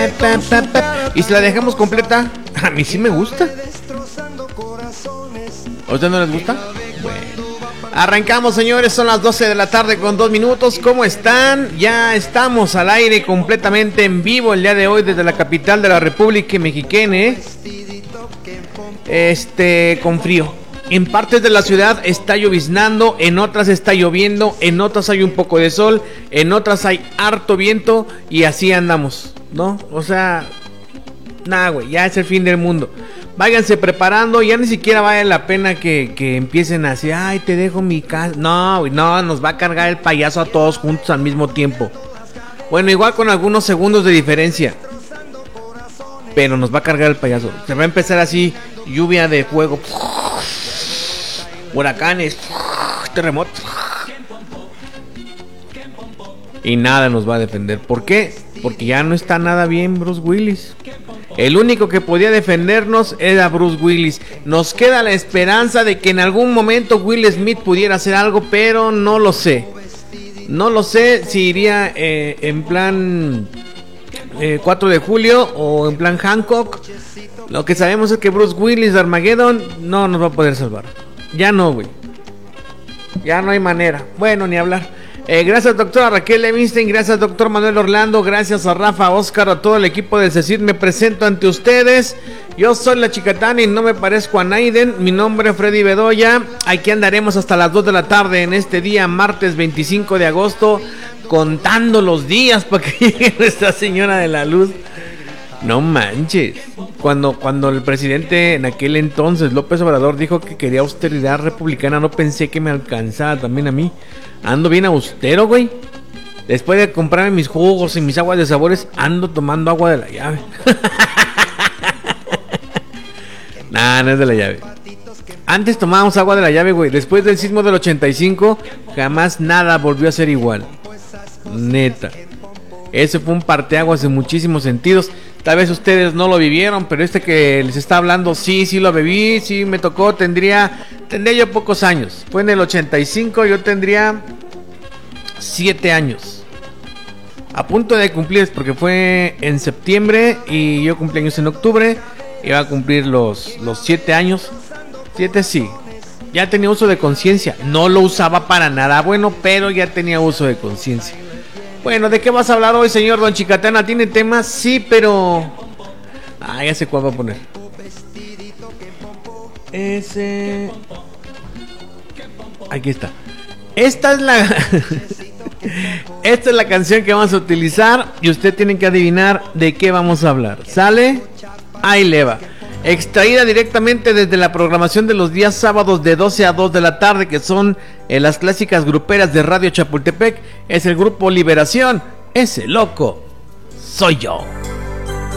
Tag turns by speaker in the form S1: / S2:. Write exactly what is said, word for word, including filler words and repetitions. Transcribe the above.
S1: pa, pa, pa. Y si la dejamos completa, a mí sí me gusta. ¿A ustedes no les gusta? Bueno. Arrancamos, señores, son las doce de la tarde con dos minutos. ¿Cómo están? Ya estamos al aire completamente en vivo el día de hoy desde la capital de la República Mexicana. Este, con frío. En partes de la ciudad está lloviznando, en otras está lloviendo, en otras hay un poco de sol, en otras hay harto viento y así andamos, ¿no? O sea, nada, güey, ya es el fin del mundo. Váyanse preparando, ya ni siquiera vale la pena que, que empiecen así, ay, te dejo mi casa. No, güey, no, nos va a cargar el payaso a todos juntos al mismo tiempo. Bueno, igual con algunos segundos de diferencia, pero nos va a cargar el payaso. Se va a empezar así, lluvia de fuego, huracanes, terremotos, y nada nos va a defender. ¿Por qué? Porque ya no está nada bien Bruce Willis. El único que podía defendernos era Bruce Willis. Nos queda la esperanza de que en algún momento Will Smith pudiera hacer algo, pero no lo sé. No lo sé si iría eh, en plan eh, cuatro de julio o en plan Hancock. Lo que sabemos es que Bruce Willis de Armageddon no nos va a poder salvar. Ya no, güey. Ya no hay manera. Bueno, ni hablar. Eh, gracias, doctora Raquel Levinstein. Gracias, doctor Manuel Orlando. Gracias a Rafa, Oscar, a todo el equipo del CECID. Me presento ante ustedes. Yo soy la Chicatana y no me parezco a Naiden. Mi nombre es Freddy Bedoya. Aquí andaremos hasta las dos de la tarde en este día, martes veinticinco de agosto, contando los días para que llegue Nuestra Señora de la Luz. No manches. Cuando, cuando el presidente en aquel entonces, López Obrador, dijo que quería austeridad republicana, no pensé que me alcanzara también a mí. Ando bien austero, güey. Después de comprarme mis jugos y mis aguas de sabores, ando tomando agua de la llave. Nah, no es de la llave. Antes tomábamos agua de la llave, güey. Después del sismo del ochenta y cinco, jamás nada volvió a ser igual. Neta. Ese fue un parteaguas en muchísimos sentidos. Tal vez ustedes no lo vivieron, pero este que les está hablando, sí, sí lo viví, sí me tocó. Tendría, tendría yo pocos años. Fue en el ochenta y cinco, yo tendría siete años. A punto de cumplir, porque fue en septiembre y yo cumplí años en octubre. Iba a cumplir los, los siete años. Siete sí. Ya tenía uso de conciencia. No lo usaba para nada bueno, pero ya tenía uso de conciencia. Bueno, ¿de qué vas a hablar hoy, señor Don Chicatana? ¿Tiene temas? Sí, pero... Ah, ya sé cuál va a poner. Ese... Aquí está. Esta es la... Esta es la canción que vamos a utilizar y usted tiene que adivinar de qué vamos a hablar. ¿Sale? Ahí le va. Extraída directamente desde la programación de los días sábados de doce a dos de la tarde, que son eh, las clásicas gruperas de Radio Chapultepec. Es el grupo Liberación. Ese loco soy yo.